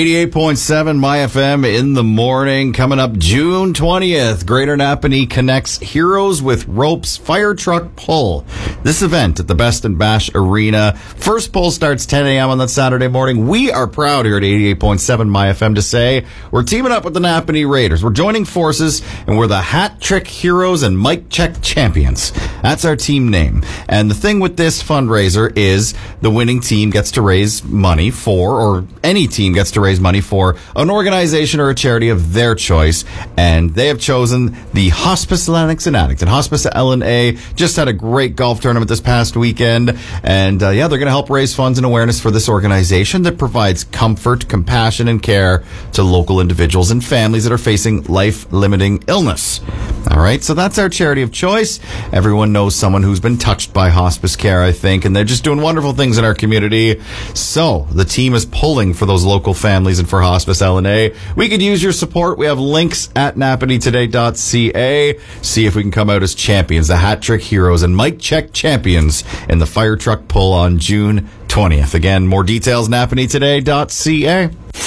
88.7 My FM in the morning. Coming up June 20th, Greater Napanee connects Heroes with Ropes Fire Truck Pull. This event at the Best and Bash Arena. First pull starts 10 a.m. on that Saturday morning. We are proud here at 88.7 My FM to say we're teaming up with the Napanee Raiders. We're joining forces, and we're the Hat Trick Heroes and Mic Check Champions. That's our team name. And the thing with this fundraiser is the winning team gets to raise money for, or any team gets to raise money for an organization or a charity of their choice, and they have chosen the Hospice Lennox in Addington. Hospice L&A just had a great golf tournament this past weekend, and they're going to help raise funds and awareness for this organization that provides comfort, compassion, and care to local individuals and families that are facing life-limiting illness. All right, so that's our charity of choice. Everyone knows someone who's been touched by hospice care, I think, and they're just doing wonderful things in our community. So the team is pulling for those local families and for Hospice L&A. We could use your support. We have links at napaneetoday.ca. See if we can come out as champions, the Hat Trick Heroes and Mic Check Champions in the Fire Truck Pull on June 20th. Again, more details, napaneetoday.ca.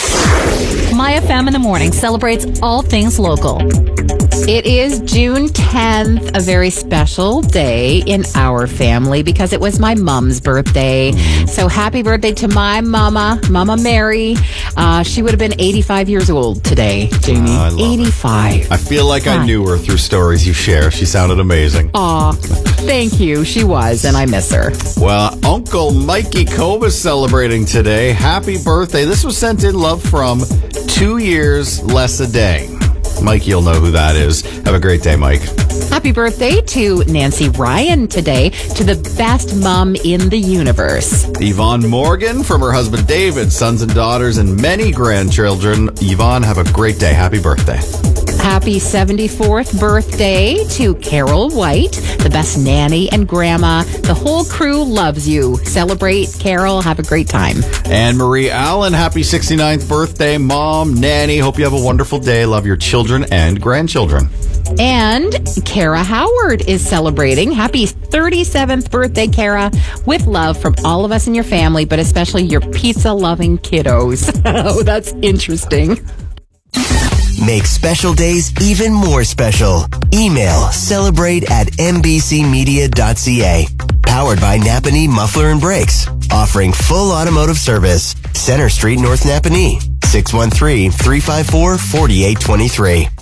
My FM in the morning celebrates all things local. It is June 10th, a very special day in our family because it was my mom's birthday. So happy birthday to my mama, Mama Mary. She would have been 85 years old today, Jamie. 85. I feel like I knew her through stories you share. She sounded amazing. Aw, thank you. She was, and I miss her. Well, Uncle Mikey Cove is celebrating today. Happy birthday. This was sent in love from 2 years less a day. Mike, you'll know who that is. Have a great day, Mike. Happy birthday to Nancy Ryan today, to the best mom in the universe. Yvonne Morgan from her husband David, sons and daughters, and many grandchildren. Yvonne, have a great day. Happy birthday. Happy 74th birthday to Carol White, the best nanny and grandma. The whole crew loves you. Celebrate, Carol. Have a great time. Anne Marie Allen, happy 69th birthday, mom, nanny. Hope you have a wonderful day. Love your children and grandchildren. And Kara Howard is celebrating. Happy 37th birthday, Kara. With love from all of us in your family, but especially your pizza-loving kiddos. Oh, that's interesting. Make special days even more special. Email celebrate@mbcmedia.ca. Powered by Napanee Muffler and Brakes. Offering full automotive service. Center Street, North Napanee. 613-354-4823.